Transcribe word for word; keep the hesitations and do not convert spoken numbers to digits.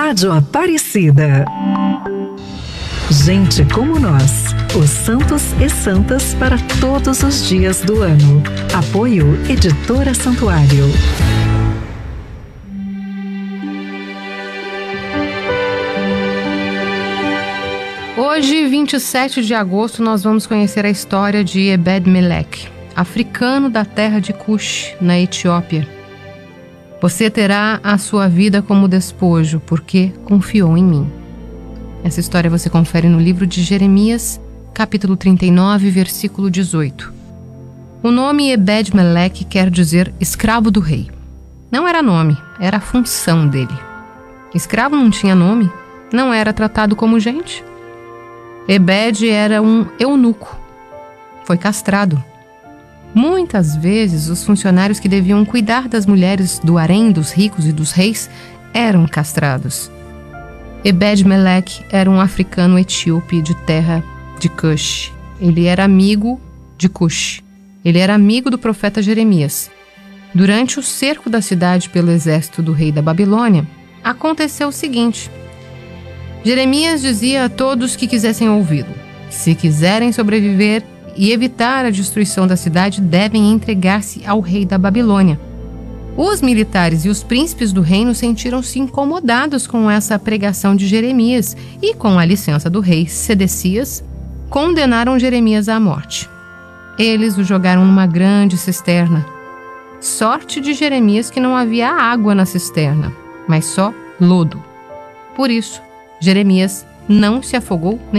Rádio Aparecida. Gente como nós, os santos e santas para todos os dias do ano. Apoio Editora Santuário. Hoje, vinte e sete de agosto, nós vamos conhecer a história de Ebed-Meleque, africano da terra de Cush, na Etiópia. Você terá a sua vida como despojo, porque confiou em mim. Essa história você confere no livro de Jeremias, capítulo trinta e nove, versículo dezoito. O nome Ebed-Meleque quer dizer escravo do rei. Não era nome, era a função dele. Escravo não tinha nome, não era tratado como gente. Ebed era um eunuco. Foi castrado. Muitas vezes, os funcionários que deviam cuidar das mulheres do harém, dos ricos e dos reis, eram castrados. Ebed-Meleque era um africano etíope de terra de Cush. Ele era amigo de Cush. Ele era amigo do profeta Jeremias. Durante o cerco da cidade pelo exército do rei da Babilônia, aconteceu o seguinte. Jeremias dizia a todos que quisessem ouvi-lo: se quiserem sobreviver e evitar a destruição da cidade, devem entregar-se ao rei da Babilônia. Os militares e os príncipes do reino sentiram-se incomodados com essa pregação de Jeremias e, com a licença do rei Sedecias, condenaram Jeremias à morte. Eles o jogaram numa grande cisterna. Sorte de Jeremias que não havia água na cisterna, mas só lodo. Por isso, Jeremias não se afogou nem